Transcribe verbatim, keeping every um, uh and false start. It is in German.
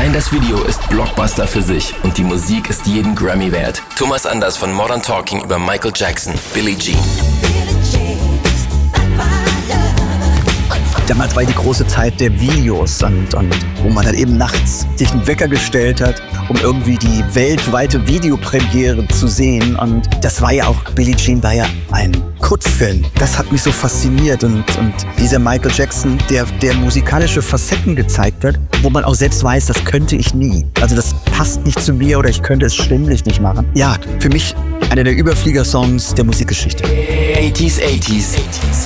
Allein das Video ist Blockbuster für sich und die Musik ist jeden Grammy wert. Thomas Anders von Modern Talking über Michael Jackson, Billie Jean. Damals war die große Zeit der Videos und, und wo man dann eben nachts sich einen Wecker gestellt hat, um irgendwie die weltweite Videopremiere zu sehen. Und das war ja auch, Billie Jean war ja ein Kurzfilm. Das hat mich so fasziniert. Und, und dieser Michael Jackson, der, der musikalische Facetten gezeigt hat, wo man auch selbst weiß, das könnte ich nie. Also das passt nicht zu mir oder ich könnte es stimmlich nicht machen. Ja, für mich einer der Überflieger-Songs der Musikgeschichte. achtziger, achtziger.